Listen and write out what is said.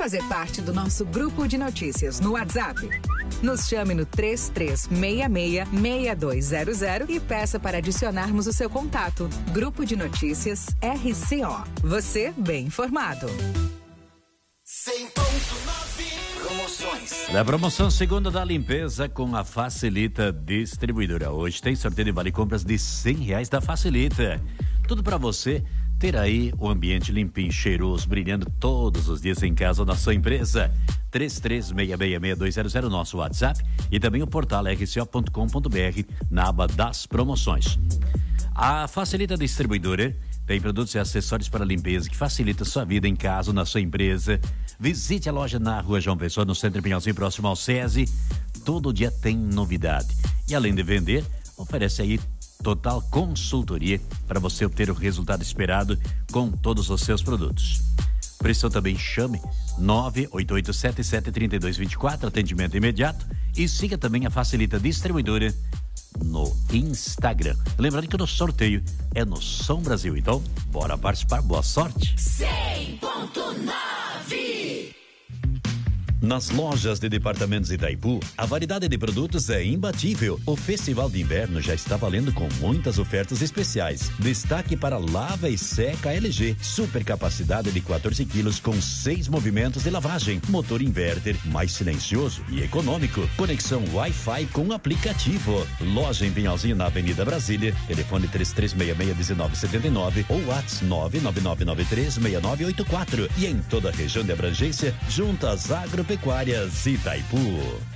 fazer parte do nosso grupo de notícias no WhatsApp? Nos chame no 3366-6200 e peça para adicionarmos o seu contato. Grupo de Notícias RCO. Você bem informado. 100.9 Promoções. Da promoção segunda da limpeza com a Facilita Distribuidora. Hoje tem sorteio de vale compras de R$100 da Facilita. Tudo para você ter aí o ambiente limpinho, cheiroso, brilhando todos os dias em casa ou na sua empresa. 33666200, nosso WhatsApp, e também o portal rco.com.br na aba das promoções. A Facilita Distribuidora tem produtos e acessórios para limpeza que facilita sua vida em casa ou na sua empresa. Visite a loja na Rua João Pessoa, no Centro Pinhalzinho, próximo ao SESI. Todo dia tem novidade. E além de vender, oferece aí total consultoria para você obter o resultado esperado com todos os seus produtos. Por isso também chame 988773224, atendimento imediato, e siga também a Facilita Distribuidora no Instagram. Lembrando que o nosso sorteio é no Som Brasil, então bora participar, boa sorte. 100.9. Nas lojas de departamentos Itaipu, a variedade de produtos é imbatível. O Festival de Inverno já está valendo com muitas ofertas especiais. Destaque para lava e seca LG. Super capacidade de 14 quilos com 6 movimentos de lavagem. Motor inverter, mais silencioso e econômico. Conexão Wi-Fi com aplicativo. Loja em Pinhalzinho, na Avenida Brasília. Telefone 3366-1979 ou WhatsApp 99993-6984. E em toda a região de abrangência, juntas Agropecuárias Itaipu.